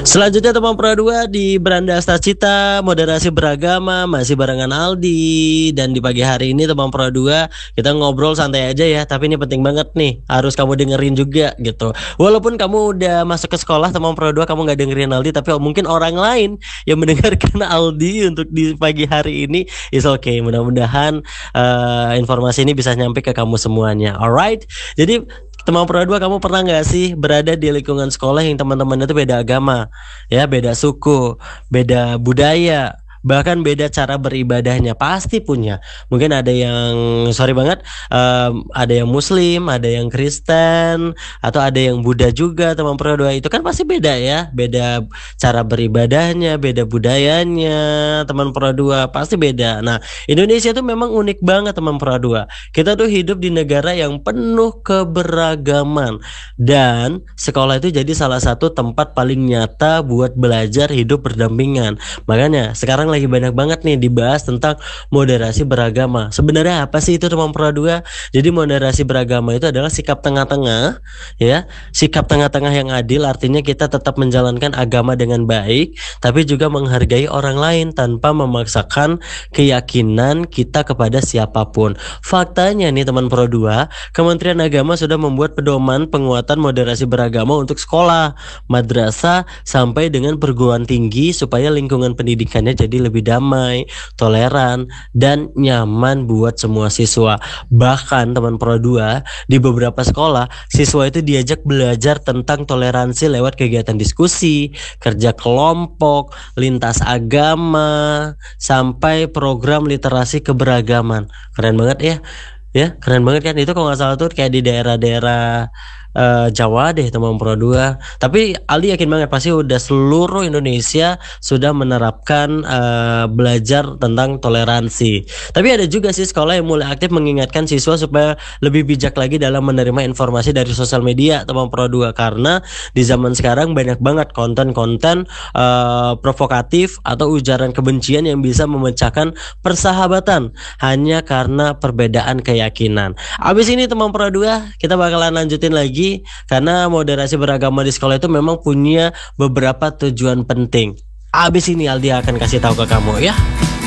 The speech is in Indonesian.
Selanjutnya teman Pro 2 di Beranda Astacita, moderasi beragama, masih barengan Aldi. Dan di pagi hari ini teman Pro 2 kita ngobrol santai aja ya, tapi ini penting banget nih, harus kamu dengerin juga gitu. Walaupun kamu udah masuk ke sekolah teman Pro 2, kamu gak dengerin Aldi, tapi mungkin orang lain yang mendengarkan Aldi untuk di pagi hari ini, is okay. Mudah-mudahan informasi ini bisa nyampe ke kamu semuanya. Alright, jadi teman Pro 2, kamu pernah nggak sih berada di lingkungan sekolah yang teman-temannya itu beda agama, ya, beda suku, beda budaya, bahkan beda cara beribadahnya? Pasti punya. Mungkin ada yang, sorry banget, ada yang Muslim, ada yang Kristen, atau ada yang Buddha juga. Teman Pro 2 itu kan pasti beda ya, beda cara beribadahnya, beda budayanya. Teman Pro 2 pasti beda. Nah, Indonesia tuh memang unik banget teman Pro 2. Kita tuh hidup di negara yang penuh keberagaman, dan sekolah itu jadi salah satu tempat paling nyata buat belajar hidup berdampingan. Makanya sekarang lagi banyak banget nih dibahas tentang moderasi beragama. Sebenarnya apa sih itu teman Pro 2? Jadi moderasi beragama itu adalah sikap tengah-tengah, ya, sikap tengah-tengah yang adil. Artinya kita tetap menjalankan agama dengan baik, tapi juga menghargai orang lain tanpa memaksakan keyakinan kita kepada siapapun. Faktanya nih teman Pro 2, Kementerian Agama sudah membuat pedoman penguatan moderasi beragama untuk sekolah, madrasah, sampai dengan perguruan tinggi supaya lingkungan pendidikannya jadi lebih damai, toleran, dan nyaman buat semua siswa. Bahkan teman Pro 2, di beberapa sekolah, siswa itu diajak belajar tentang toleransi lewat kegiatan diskusi, kerja kelompok, lintas agama, sampai program literasi keberagaman. Keren banget ya. Ya, keren banget kan. Itu kalau nggak salah tuh kayak di daerah-daerah Jawa deh teman Pro 2. Tapi Aldi yakin banget pasti udah seluruh Indonesia sudah menerapkan belajar tentang toleransi. Tapi ada juga sih sekolah yang mulai aktif mengingatkan siswa supaya lebih bijak lagi dalam menerima informasi dari sosial media teman Pro 2, karena di zaman sekarang banyak banget konten-konten provokatif atau ujaran kebencian yang bisa memecahkan persahabatan hanya karena perbedaan keyakinan. Abis ini teman Pro 2 kita bakalan lanjutin lagi, karena moderasi beragama di sekolah itu memang punya beberapa tujuan penting. Abis ini Aldi akan kasih tahu ke kamu ya.